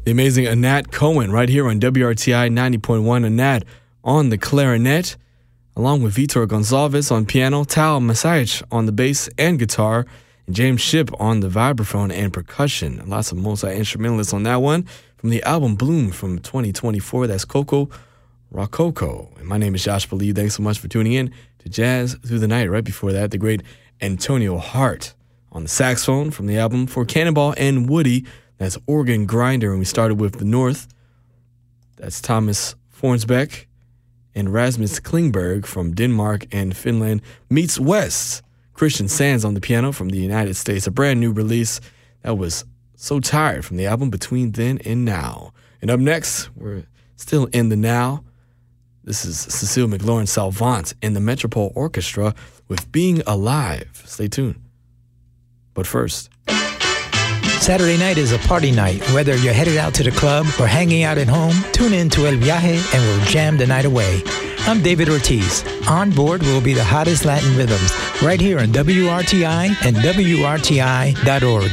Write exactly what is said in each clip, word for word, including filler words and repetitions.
The amazing Anat Cohen right here on W R T I ninety point one. Anat on the clarinet, along with Vitor Gonçalves on piano, Tal Massaich on the bass and guitar, and James Shipp on the vibraphone and percussion. Lots of multi-instrumentalists on that one. From the album Bloom from twenty twenty-four, that's Coco Rococo. And my name is Josh Believe. Thanks so much for tuning in to Jazz Through the Night. Right before that, the great Antonio Hart on the saxophone from the album For Cannonball and Woody. That's Organ Grinder. And we started with the North. That's Thomas Fornsbeck and Rasmus Klingberg from Denmark and Finland. Meets West. Christian Sands on the piano from the United States. A brand new release that was So Tired from the album Between Then and Now. And up next, we're still in the now. This is Cecile McLaurin Salvant in the Metropole Orchestra with Being Alive. Stay tuned. But first, Saturday night is a party night. Whether you're headed out to the club or hanging out at home, tune in to El Viaje and we'll jam the night away. I'm David Ortiz. On board will be the hottest Latin rhythms right here on W R T I and W R T I dot org.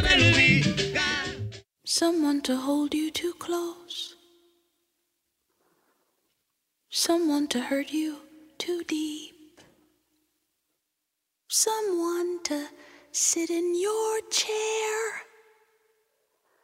Someone to hold you too close. Someone to hurt you too deep. Someone to sit in your chair